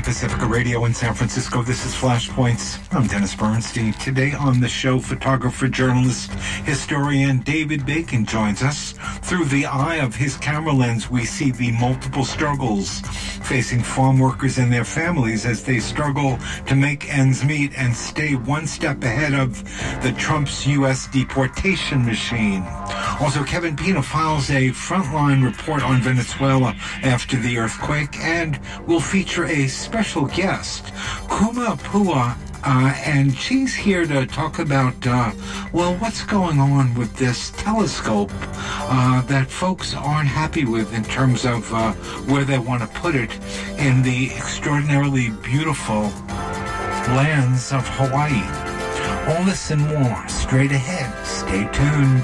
From Pacifica Radio in San Francisco, this is Flashpoints. I'm Dennis Bernstein. Today on the show, photographer, journalist, historian David Bacon joins us. Through the eye of his camera lens, we see the multiple struggles facing farm workers and their families as they struggle to make ends meet and stay one step ahead of the Trump's U.S. deportation machine. Also, Kevin Pina files a frontline report on Venezuela after the earthquake, and will feature a special guest, Kuma Pua, and she's here to talk about, what's going on with this telescope that folks aren't happy with in terms of where they want to put it in the extraordinarily beautiful lands of Hawaii. All this and more straight ahead. Stay tuned.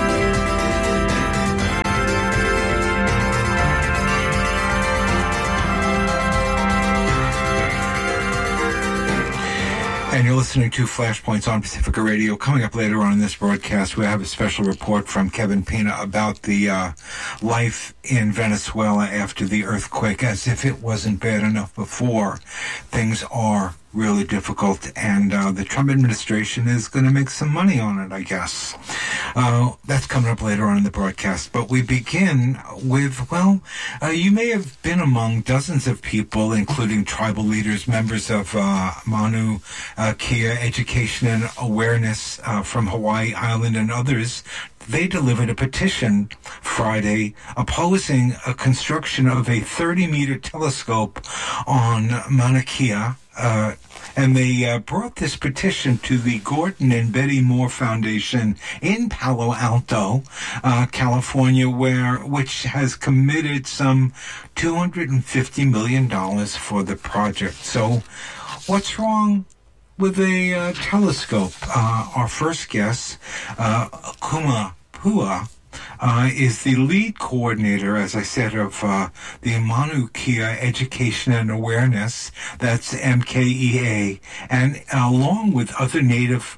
And you're listening to Flashpoints on Pacifica Radio. Coming up later on in this broadcast, we have a special report from Kevin Pina about the life in Venezuela after the earthquake. As if it wasn't bad enough before, things are really difficult, and the Trump administration is going to make some money on it, I guess. That's coming up later on in the broadcast. But we begin with, you may have been among dozens of people, including tribal leaders, members of Mauna Kea Education and Awareness from Hawaii Island and others. They delivered a petition Friday opposing a construction of a 30-meter telescope on Mauna Kea. And they brought this petition to the Gordon and Betty Moore Foundation in Palo Alto, California, which has committed some $250 million for the project. So what's wrong with a telescope? Our first guest, Kuma Pua, is the lead coordinator, as I said, of the Mauna Kea Education and Awareness, that's MKEA, and along with other Native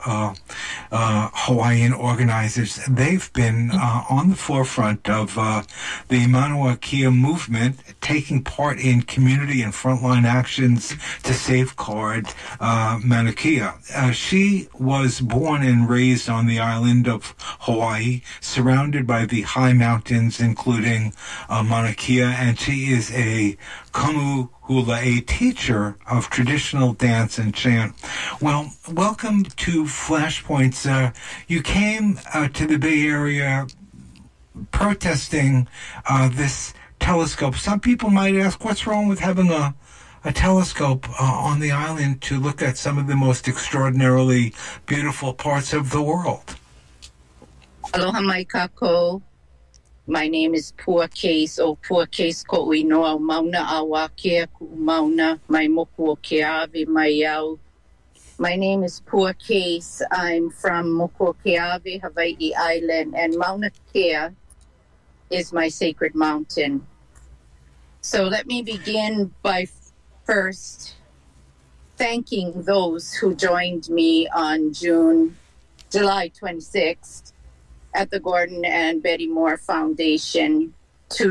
Hawaiian organizers, they've been on the forefront of the Mauna Kea movement, taking part in community and frontline actions to safeguard Mauna Kea. She was born and raised on the island of Hawaii, surrounded by the high mountains, including Mauna Kea, and she is a kamu hula, a teacher of traditional dance and chant. Well, welcome to Flashpoints. You came to the Bay Area protesting this telescope. Some people might ask, what's wrong with having a telescope on the island to look at some of the most extraordinarily beautiful parts of the world? Aloha mai kako. My name is Pua Case o Pua Case ko uinoa mauna awake ku mauna mai moku o Keawe mai iau. My name is Pua Case. I'm from Moku o Keawe, Hawaii Island, and Mauna Kea is my sacred mountain. So let me begin by first thanking those who joined me on July 26th at the Gordon and Betty Moore Foundation to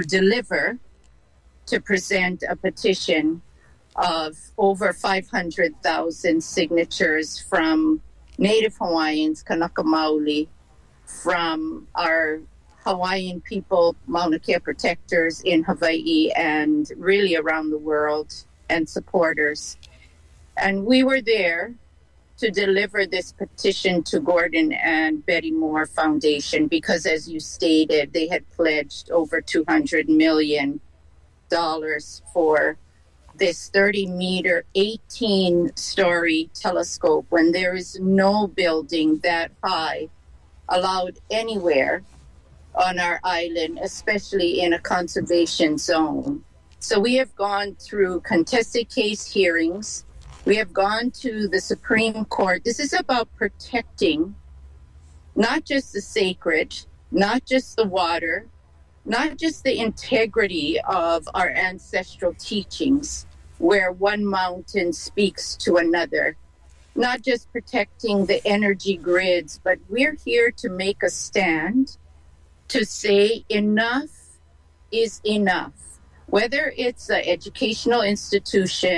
present a petition of over 500,000 signatures from Native Hawaiians, Kanaka Maoli, from our Hawaiian people, Mauna Kea protectors in Hawaii and really around the world, and supporters. And we were there to deliver this petition to Gordon and Betty Moore Foundation because, as you stated, they had pledged over $200 million for this 30-meter, 18-story telescope when there is no building that high allowed anywhere on our island, especially in a conservation zone. So we have gone through contested case hearings. We have gone to the Supreme Court. This is about protecting not just the sacred, not just the water, not just the integrity of our ancestral teachings, where one mountain speaks to another, not just protecting the energy grids, but we're here to make a stand to say enough is enough. Whether it's an educational institution,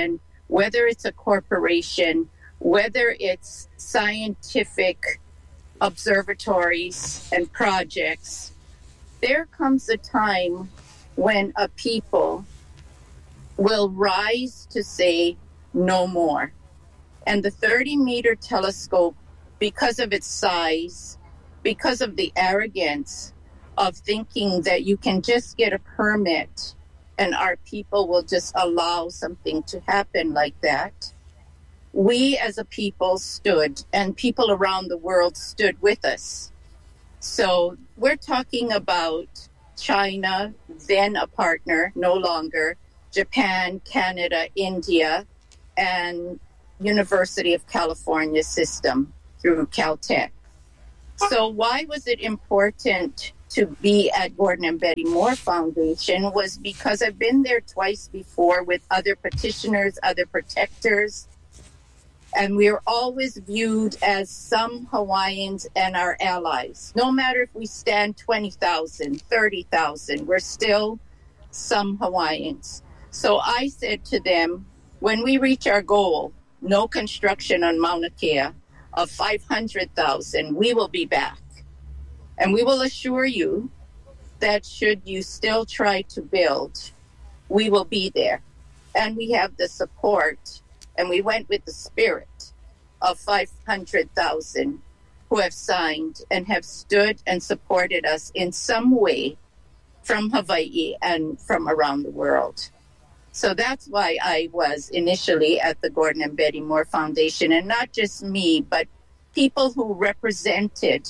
whether it's a corporation, whether it's scientific observatories and projects, there comes a time when a people will rise to say no more. And the 30-meter telescope, because of its size, because of the arrogance of thinking that you can just get a permit and our people will just allow something to happen like that, we as a people stood, and people around the world stood with us. So we're talking about China, then a partner, no longer, Japan, Canada, India, and University of California system through Caltech. So why was it important to be at Gordon and Betty Moore Foundation was because I've been there twice before with other petitioners, other protectors, and we are always viewed as some Hawaiians and our allies. No matter if we stand 20,000, 30,000, we're still some Hawaiians. So I said to them, when we reach our goal, no construction on Mauna Kea, of 500,000, we will be back. And we will assure you that should you still try to build, we will be there. And we have the support, and we went with the spirit of 500,000 who have signed and have stood and supported us in some way from Hawaii and from around the world. So that's why I was initially at the Gordon and Betty Moore Foundation, and not just me, but people who represented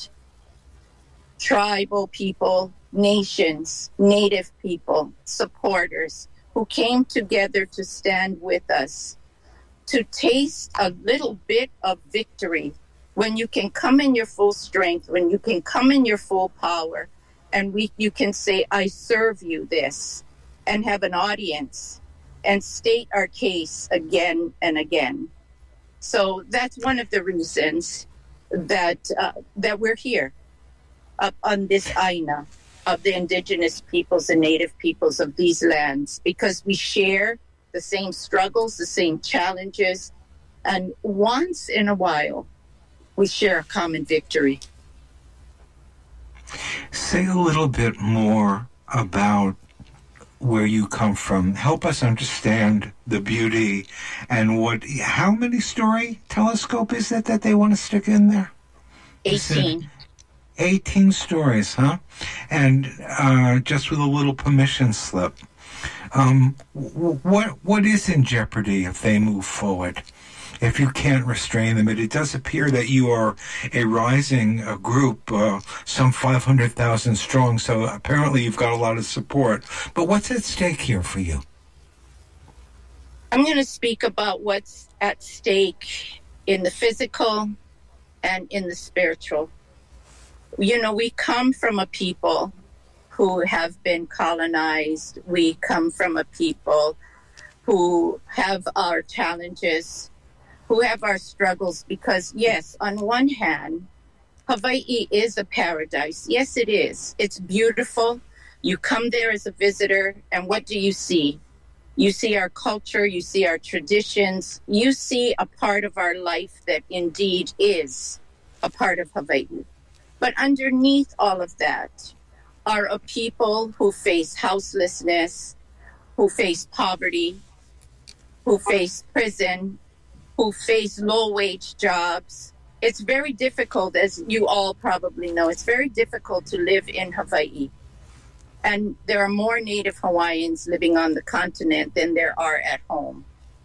tribal people, nations, native people, supporters who came together to stand with us, to taste a little bit of victory when you can come in your full strength, when you can come in your full power, and you can say, I serve you this, and have an audience and state our case again and again. So that's one of the reasons that we're here up on this Aina of the indigenous peoples and native peoples of these lands, because we share the same struggles, the same challenges, and once in a while, we share a common victory. Say a little bit more about where you come from. Help us understand the beauty and how many story telescope is it that they want to stick in there? 18. 18 stories, huh? And just with a little permission slip. What is in jeopardy if they move forward? If you can't restrain them, it does appear that you are a rising group, some 500,000 strong, so apparently you've got a lot of support. But what's at stake here for you? I'm going to speak about what's at stake in the physical and in the spiritual. You know, we come from a people who have been colonized. We come from a people who have our challenges, who have our struggles, because yes, on one hand, Hawaii is a paradise. Yes, it is. It's beautiful. You come there as a visitor, and what do you see? You see our culture, you see our traditions, you see a part of our life that indeed is a part of Hawaii. But underneath all of that are a people who face houselessness, who face poverty, who face prison, who face low-wage jobs. It's very difficult, as you all probably know, it's very difficult to live in Hawaii. And there are more Native Hawaiians living on the continent than there are at home.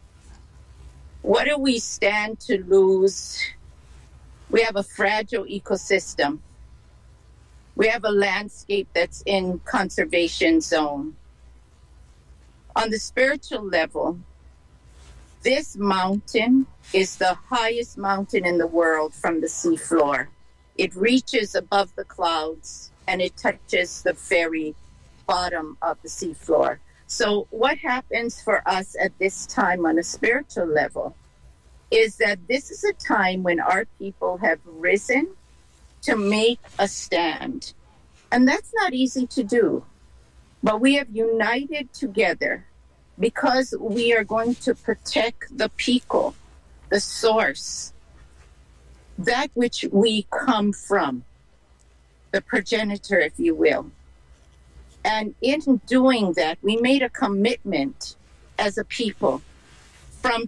What do we stand to lose? We have a fragile ecosystem. We have a landscape that's in conservation zone. On the spiritual level, this mountain is the highest mountain in the world from the seafloor. It reaches above the clouds and it touches the very bottom of the seafloor. So what happens for us at this time on a spiritual level is that this is a time when our people have risen to make a stand. And that's not easy to do. But we have united together because we are going to protect the piko, the source, that which we come from, the progenitor, if you will. And in doing that, we made a commitment as a people from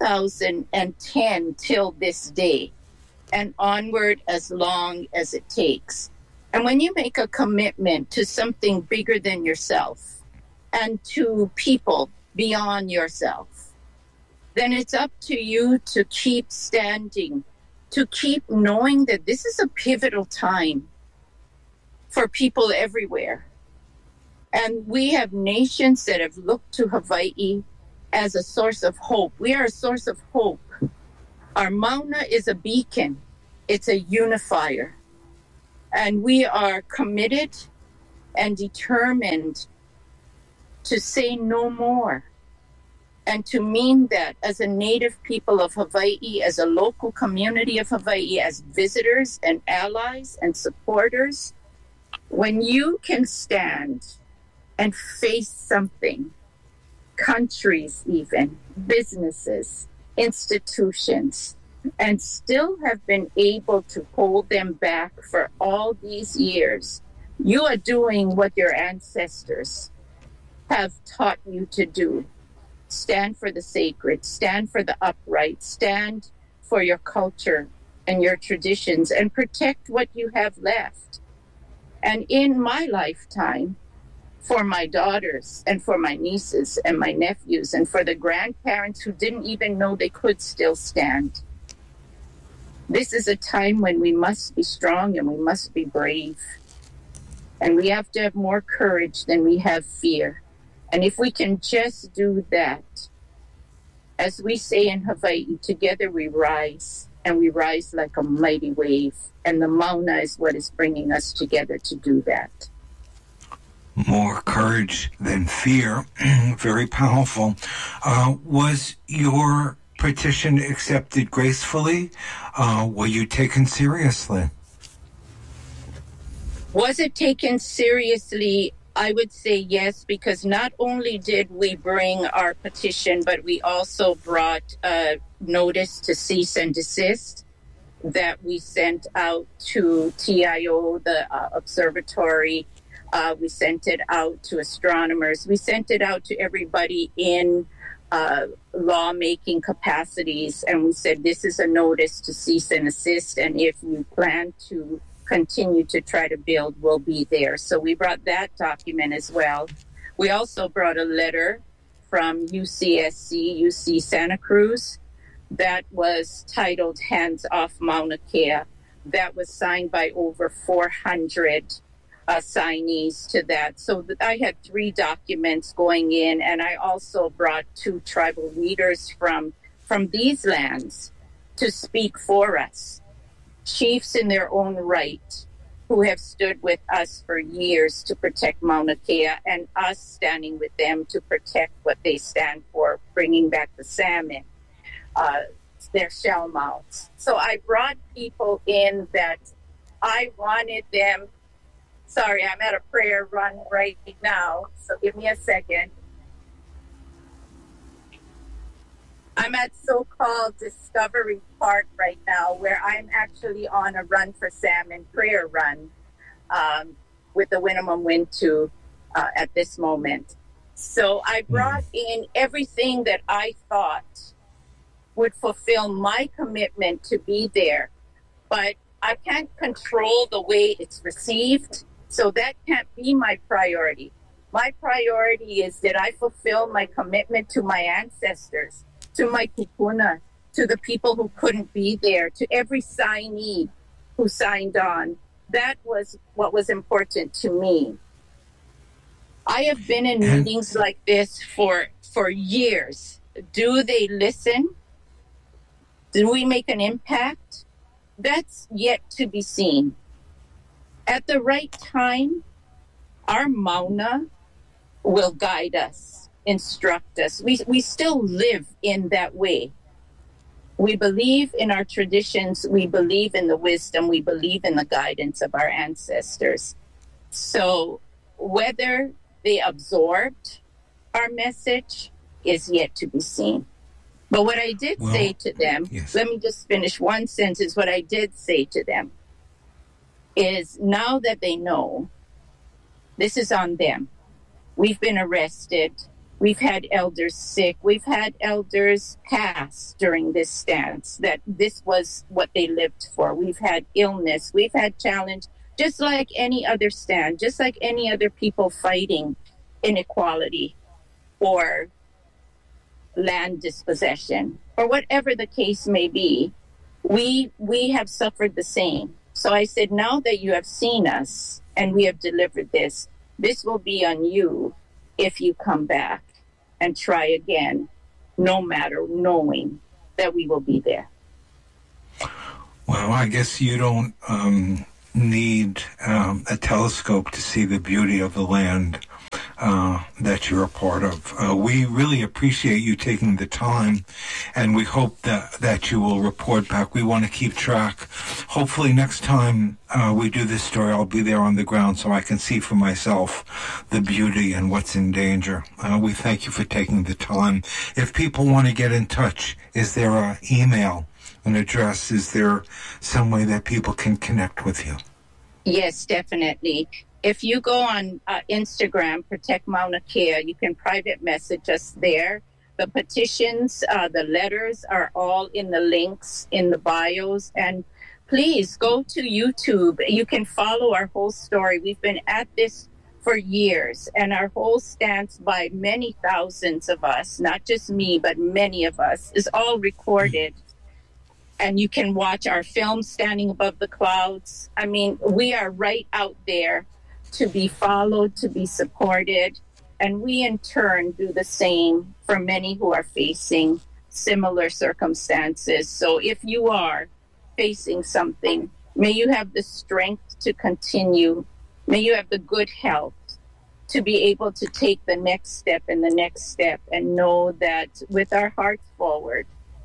2010 till this day and onward as long as it takes. And when you make a commitment to something bigger than yourself and to people beyond yourself, then it's up to you to keep standing, to keep knowing that this is a pivotal time for people everywhere. And we have nations that have looked to Hawaii as a source of hope. We are a source of hope. Our Mauna is a beacon. It's a unifier. And we are committed and determined to say no more and to mean that as a native people of Hawaii, as a local community of Hawaii, as visitors and allies and supporters, when you can stand and face something, countries even, businesses, institutions, and still have been able to hold them back for all these years, you are doing what your ancestors have taught you to do. Stand for the sacred, stand for the upright, stand for your culture and your traditions, and protect what you have left. And in my lifetime, for my daughters and for my nieces and my nephews and for the grandparents who didn't even know they could still stand. This is a time when we must be strong and we must be brave. And we have to have more courage than we have fear. And if we can just do that, as we say in Hawaii, together we rise, and we rise like a mighty wave. And the Mauna is what is bringing us together to do that. More courage than fear. Very powerful. Was your petition accepted gracefully? Were you taken seriously? Was it taken seriously? I would say yes, because not only did we bring our petition, but we also brought a notice to cease and desist that we sent out to TIO, the observatory. We sent it out to astronomers. We sent it out to everybody in lawmaking capacities. And we said, this is a notice to cease and desist. And if you plan to continue to try to build, we'll be there. So we brought that document as well. We also brought a letter from UCSC, UC Santa Cruz, that was titled Hands Off Mauna Kea. That was signed by over 400 signees to that. So I had 3 documents going in, and I also brought 2 tribal leaders from these lands to speak for us. Chiefs in their own right who have stood with us for years to protect Mauna Kea, and us standing with them to protect what they stand for, bringing back the salmon, their shell mouths. So I brought people in that I wanted them. Sorry, I'm at a prayer run right now, so give me a second. I'm at so-called Discovery Park right now, where I'm actually on a Run for Salmon prayer run with the Winnemem Wintu at this moment. So I brought in everything that I thought would fulfill my commitment to be there. But I can't control the way it's received, so that can't be my priority. My priority is that I fulfill my commitment to my ancestors, to my kupuna, to the people who couldn't be there, to every signee who signed on. That was what was important to me. I have been in meetings like this for years. Do they listen? Do we make an impact? That's yet to be seen. At the right time, our Mauna will guide us, instruct us. We still live in that way. We believe in our traditions. We believe in the wisdom. We believe in the guidance of our ancestors. So whether they absorbed our message is yet to be seen. But what I did say to them, yes. Let me just finish one sentence. What I did say to them is, now that they know, this is on them. We've been arrested. We've had elders sick. We've had elders pass during this stance, that this was what they lived for. We've had illness. We've had challenge, just like any other stand, just like any other people fighting inequality or land dispossession, or whatever the case may be. We have suffered the same. So I said, now that you have seen us and we have delivered this will be on you if you come back and try again, no matter, knowing that we will be there. Well, I guess you don't need a telescope to see the beauty of the land that you're a part of. We really appreciate you taking the time, and we hope that you will report back. We want to keep track. Hopefully next time we do this story, I'll be there on the ground so I can see for myself the beauty and what's in danger. We thank you for taking the time. If people want to get in touch, is there an email, an address? Is there some way that people can connect with you? Yes, definitely. If you go on Instagram, Protect Mauna Kea, you can private message us there. The petitions, the letters are all in the links in the bios. And please go to YouTube. You can follow our whole story. We've been at this for years, and our whole stance by many thousands of us, not just me, but many of us, is all recorded. And you can watch our film, Standing Above the Clouds. I mean, we are right out there to be followed, to be supported. And we, in turn, do the same for many who are facing similar circumstances. So if you are facing something, may you have the strength to continue. May you have the good health to be able to take the next step and the next step, and know that with our hearts forward,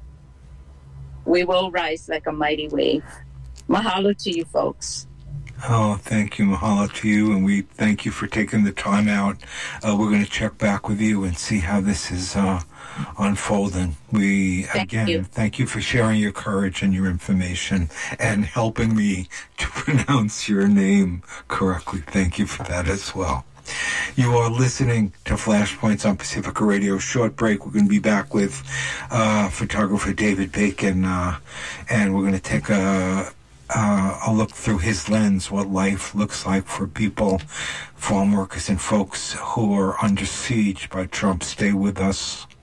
we will rise like a mighty wave. Mahalo to you folks. Oh, thank you. Mahalo to you. And we thank you for taking the time out. We're going to check back with you and see how this is unfolding. Thank you for sharing your courage and your information and helping me to pronounce your name correctly. Thank you for that as well. You are listening to Flashpoints on Pacifica Radio. Short break. We're going to be back with photographer David Bacon, and we're going to take a look through his lens, what life looks like for people, farm workers and folks who are under siege by Trump. Stay with us.